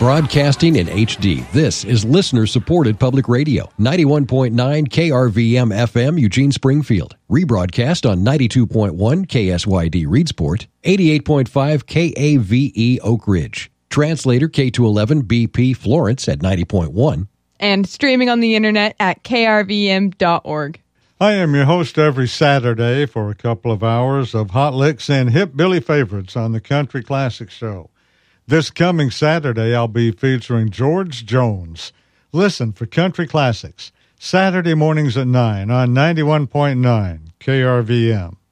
Broadcasting in HD, this is listener-supported public radio. 91.9 KRVM FM, Eugene, Springfield. Rebroadcast on 92.1 KSYD, Reedsport. 88.5 KAVE, Oak Ridge. Translator K211 BP, Florence at 90.1. And streaming on the internet at krvm.org. I am your host every Saturday for a couple of hours of hot licks and hip Billy favorites on the Country Classic Show. This coming Saturday, I'll be featuring George Jones. Listen for Country Classics, Saturday mornings at 9 on 91.9 KRVM.